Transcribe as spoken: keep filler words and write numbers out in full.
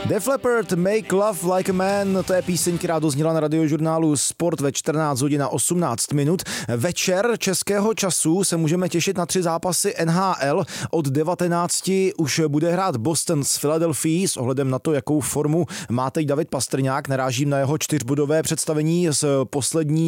Def Leppard, Make Love Like a Man, to je píseň, která dozněla na radiožurnálu Sport ve čtrnáct hodin a osmnáct minut. Večer českého času se můžeme těšit na tři zápasy N H L. Od devatenácti už bude hrát Boston s Philadelphia. S ohledem na to, jakou formu má teď David Pastrňák, narážím na jeho čtyřbodové představení z poslední